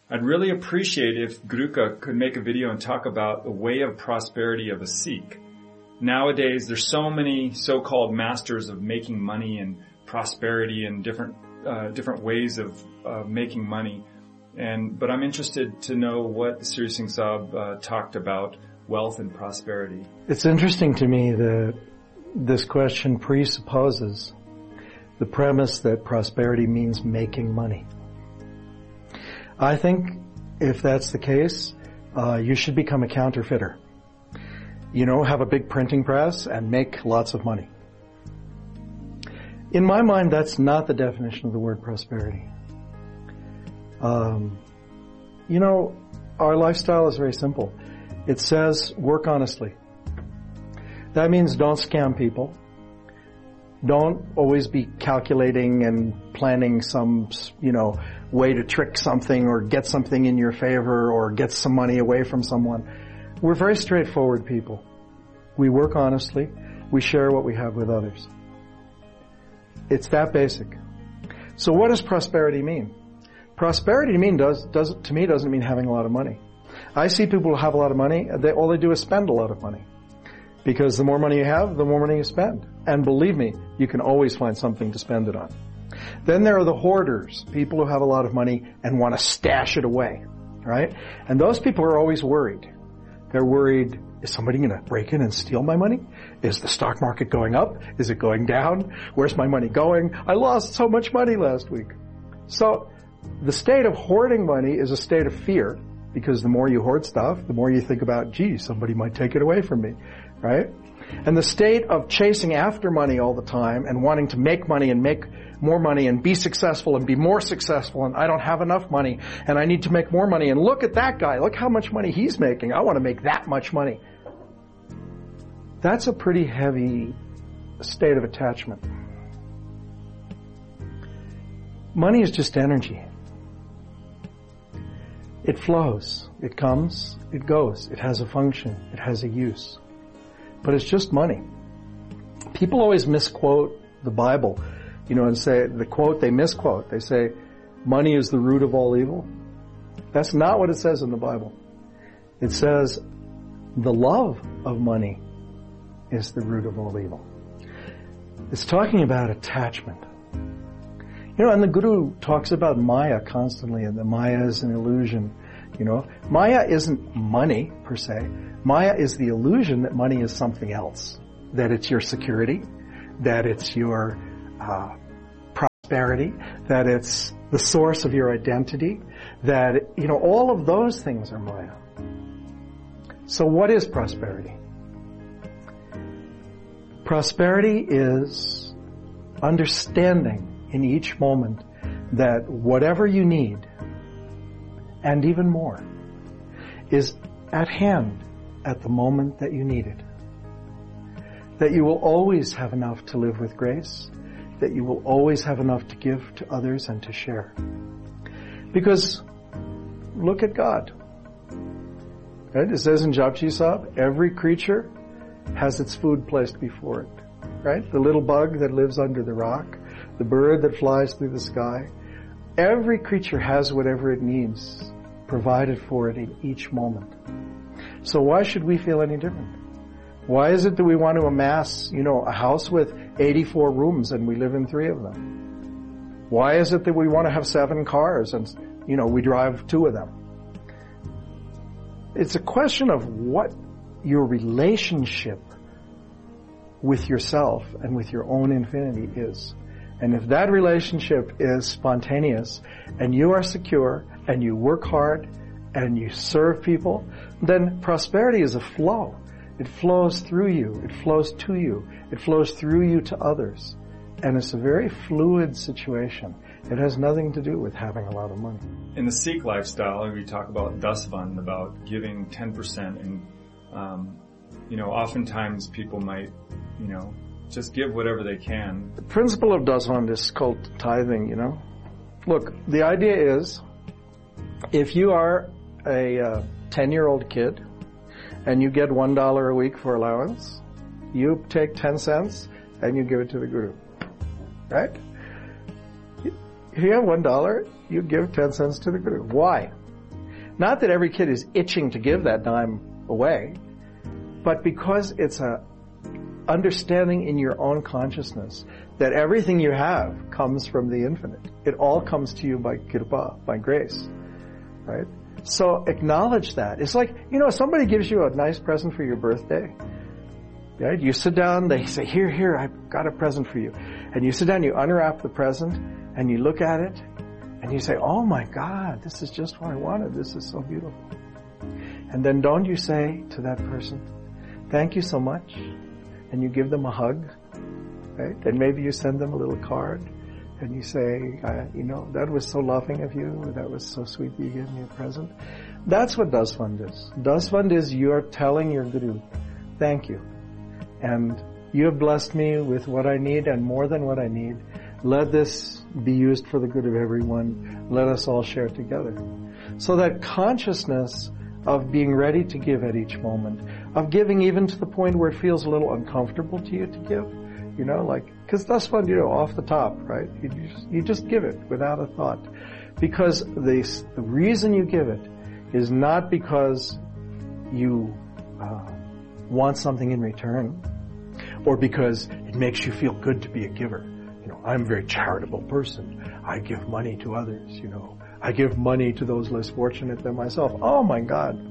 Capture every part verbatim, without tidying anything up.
I'd really appreciate if Guruka could make a video and talk about the way of prosperity of a Sikh. Nowadays, there's so many so-called masters of making money and prosperity and different uh, different ways of uh, making money. And but I'm interested to know what Sri Singh Sahib uh, talked about wealth and prosperity. It's interesting to me that this question presupposes the premise that prosperity means making money. I think if that's the case, uh, you should become a counterfeiter. You know, have a big printing press and make lots of money. In my mind, that's not the definition of the word prosperity. Um, you know, our lifestyle is very simple. It says work honestly. That means don't scam people. Don't always be calculating and planning some, you know, way to trick something or get something in your favor or get some money away from someone. We're very straightforward people. We work honestly. We share what we have with others. It's that basic. So what does prosperity mean? Prosperity to me does, does, to me doesn't mean having a lot of money. I see people who have a lot of money, they, all they do is spend a lot of money. Because the more money you have, the more money you spend. And believe me, you can always find something to spend it on. Then there are the hoarders, people who have a lot of money and want to stash it away, right? And those people are always worried. They're worried, is somebody going to break in and steal my money? Is the stock market going up? Is it going down? Where's my money going? I lost so much money last week. So the state of hoarding money is a state of fear, because the more you hoard stuff, the more you think about, gee, somebody might take it away from me, right? And the state of chasing after money all the time and wanting to make money and make more money and be successful and be more successful, and I don't have enough money and I need to make more money, and look at that guy, look how much money he's making, I want to make that much money. That's a pretty heavy state of attachment. Money is just energy. It flows, it comes, it goes, it has a function, it has a use. But it's just money. People always misquote the Bible, you know, and say, the quote they misquote, they say, money is the root of all evil. That's not what it says in the Bible. It says, the love of money is the root of all evil. It's talking about attachment. You know, and the Guru talks about Maya constantly, and the Maya is an illusion, you know. Maya isn't money, per se. Maya is the illusion that money is something else. That it's your security, that it's your uh, prosperity, that it's the source of your identity, that, you know, all of those things are Maya. So what is prosperity? Prosperity is understanding in each moment that whatever you need, and even more, is at hand at the moment that you need it. That you will always have enough to live with grace, that you will always have enough to give to others and to share. Because look at God. Right? It says in Japji Sahib, every creature has its food placed before it. Right? The little bug that lives under the rock, the bird that flies through the sky. Every creature has whatever it needs provided for it in each moment. So why should we feel any different? Why is it that we want to amass, you know, a house with eighty-four rooms and we live in three of them? Why is it that we want to have seven cars and, you know, we drive two of them? It's a question of what your relationship with yourself and with your own infinity is. And if that relationship is spontaneous and you are secure and you work hard and you serve people, then prosperity is a flow. It flows through you. It flows to you. It flows through you to others. And it's a very fluid situation. It has nothing to do with having a lot of money. In the Sikh lifestyle, we talk about dasvan, about giving ten percent. And, um, you know, oftentimes people might, you know, just give whatever they can. The principle of dasvan is called tithing, you know. Look, the idea is, if you are a uh, ten-year-old kid and you get one dollar a week for allowance, you take ten cents and you give it to the Guru. Right? If you have one dollar, you give ten cents to the Guru. Why? Not that every kid is itching to give that dime away, but because it's a understanding in your own consciousness that everything you have comes from the infinite. It all comes to you by kirpa, by grace, right? So acknowledge that. It's like, you know, somebody gives you a nice present for your birthday, right? You sit down, they say, here, here, I've got a present for you. And you sit down, you unwrap the present, and you look at it, and you say, oh my God, this is just what I wanted. This is so beautiful. And then don't you say to that person, thank you so much, and you give them a hug, right? And maybe you send them a little card, and you say, uh, you know, that was so loving of you, or that was so sweet that you gave me a present. That's what Dasfund is. Dasfund is you're telling your Guru, thank you. And you have blessed me with what I need and more than what I need. Let this be used for the good of everyone. Let us all share together. So that consciousness of being ready to give at each moment, of giving even to the point where it feels a little uncomfortable to you to give, you know, like, because that's fun, you know, off the top, right? You just, you just give it without a thought. Because the, the reason you give it is not because you uh, want something in return, or because it makes you feel good to be a giver. You know, I'm a very charitable person. I give money to others, you know. I give money to those less fortunate than myself. Oh my God.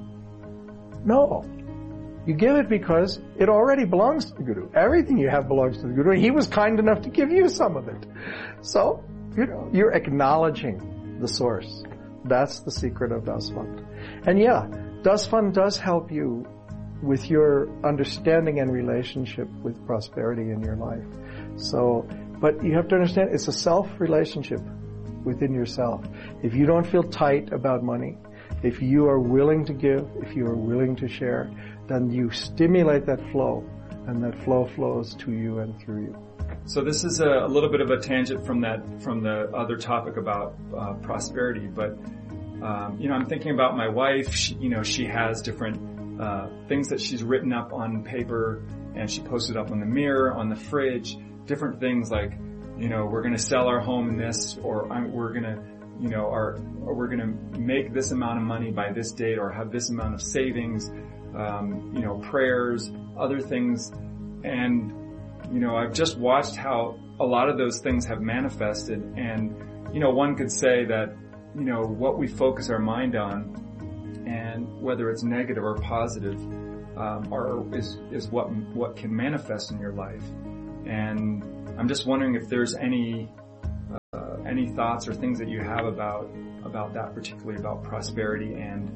No. You give it because it already belongs to the Guru. Everything you have belongs to the Guru. He was kind enough to give you some of it. So, you know, you're acknowledging the source. That's the secret of Dasfund. And yeah, Dasfund does help you with your understanding and relationship with prosperity in your life. So, but you have to understand it's a self-relationship within yourself. If you don't feel tight about money, if you are willing to give, if you are willing to share, then you stimulate that flow, and that flow flows to you and through you. So this is a, a little bit of a tangent from that, from the other topic about uh, prosperity, but um, you know, I'm thinking about my wife. She, you know, she has different uh, things that she's written up on paper, and she posted up on the mirror, on the fridge, different things like, you know, we're going to sell our home in this, or I'm, we're going to, you know, our, or we're going to make this amount of money by this date, or have this amount of savings, um, you know, prayers, other things. And, you know, I've just watched how a lot of those things have manifested. And, you know, one could say that, you know, what we focus our mind on, and whether it's negative or positive, um, are, is, is what, what can manifest in your life. And I'm just wondering if there's any uh, any thoughts or things that you have about about that, particularly about prosperity and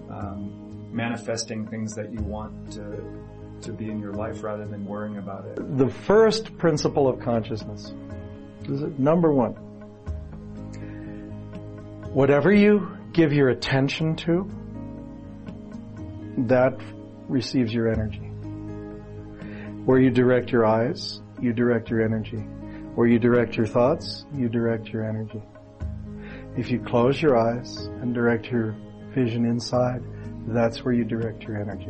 um, manifesting things that you want to to be in your life rather than worrying about it. The first principle of consciousness is number one. Whatever you give your attention to, that receives your energy. Where you direct your eyes, you direct your energy. Where you direct your thoughts, you direct your energy. If you close your eyes and direct your vision inside, that's where you direct your energy.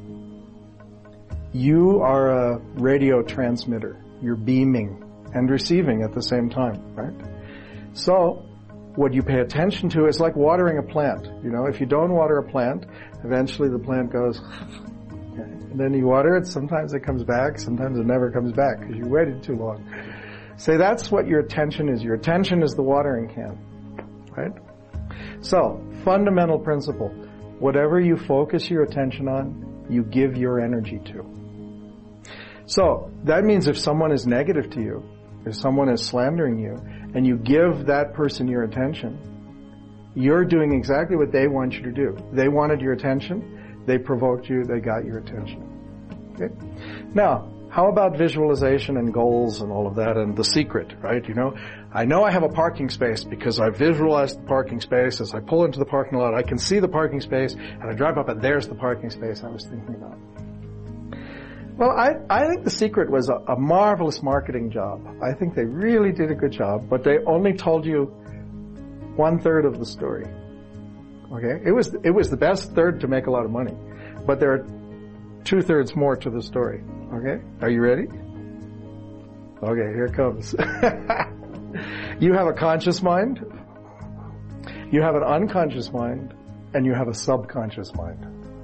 You are a radio transmitter. You're beaming and receiving at the same time, right? So, what you pay attention to is like watering a plant. You know, if you don't water a plant, eventually the plant goes... And then you water it, sometimes it comes back, sometimes it never comes back because you waited too long. Say that's what your attention is. Your attention is the watering can, right? So, fundamental principle. Whatever you focus your attention on, you give your energy to. So, that means if someone is negative to you, if someone is slandering you, and you give that person your attention, you're doing exactly what they want you to do. They wanted your attention. They provoked you, they got your attention. Okay? Now, how about visualization and goals and all of that and the secret, right? You know, I know I have a parking space because I visualized the parking space. As I pull into the parking lot, I can see the parking space, and I drive up and there's the parking space I was thinking about. Well, I, I think the secret was a, a marvelous marketing job. I think they really did a good job, but they only told you one third of the story. Okay, it was it was the best third to make a lot of money, but there are two thirds more to the story. Okay, are you ready? Okay, here it comes. You have a conscious mind, you have an unconscious mind, and you have a subconscious mind.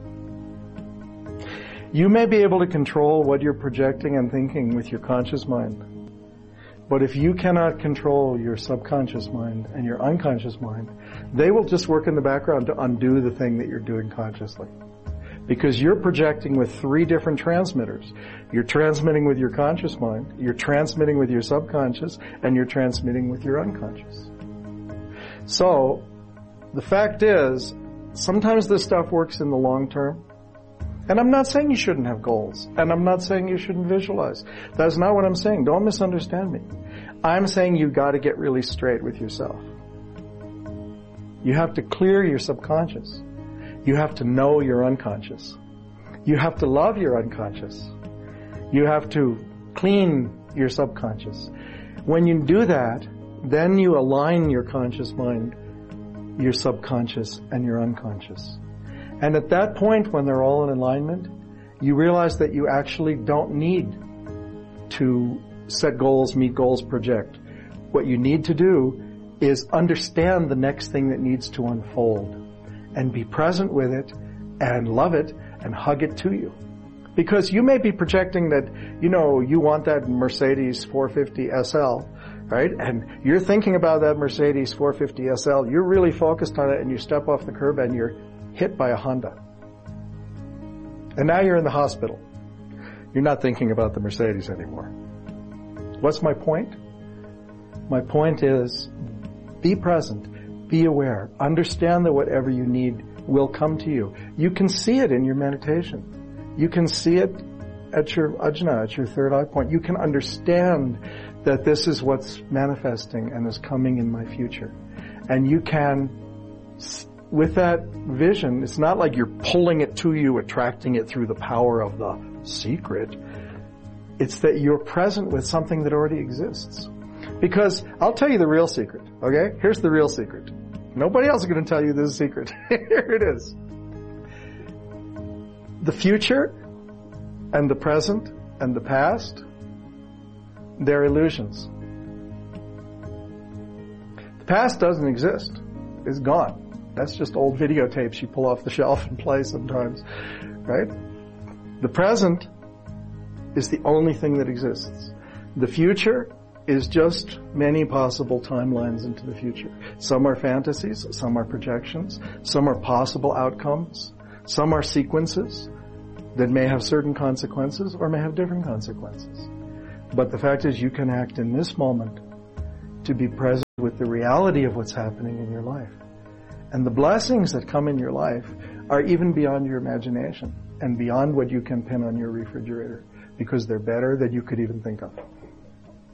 You may be able to control what you're projecting and thinking with your conscious mind. But if you cannot control your subconscious mind and your unconscious mind, they will just work in the background to undo the thing that you're doing consciously. Because you're projecting with three different transmitters. You're transmitting with your conscious mind, you're transmitting with your subconscious, and you're transmitting with your unconscious. So, the fact is, sometimes this stuff works in the long term. And I'm not saying you shouldn't have goals. And I'm not saying you shouldn't visualize. That's not what I'm saying. Don't misunderstand me. I'm saying you got to get really straight with yourself. You have to clear your subconscious. You have to know your unconscious. You have to love your unconscious. You have to clean your subconscious. When you do that, then you align your conscious mind, your subconscious, and your unconscious. And at that point, when they're all in alignment, you realize that you actually don't need to set goals, meet goals, project. What you need to do is understand the next thing that needs to unfold and be present with it and love it and hug it to you. Because you may be projecting that, you know, you want that Mercedes four fifty S L, right? And you're thinking about that Mercedes four fifty S L. You're really focused on it, and you step off the curb and you're hit by a Honda. And now you're in the hospital. You're not thinking about the Mercedes anymore. What's my point? My point is, be present, be aware, understand that whatever you need will come to you. You can see it in your meditation. You can see it at your ajna, at your third eye point. You can understand that this is what's manifesting and is coming in my future. And you can, with that vision, it's not like you're pulling it to you, attracting it through the power of the secret. It's that you're present with something that already exists. Because I'll tell you the real secret, okay? Here's the real secret. Nobody else is going to tell you this secret. Here it is. The future and the present and the past, they're illusions. The past doesn't exist. It's gone. That's just old videotapes you pull off the shelf and play sometimes, right? The present is the only thing that exists. The future is just many possible timelines into the future. Some are fantasies, some are projections, some are possible outcomes, some are sequences that may have certain consequences or may have different consequences. But the fact is, you can act in this moment to be present with the reality of what's happening in your life. And the blessings that come in your life are even beyond your imagination and beyond what you can pin on your refrigerator, because they're better than you could even think of.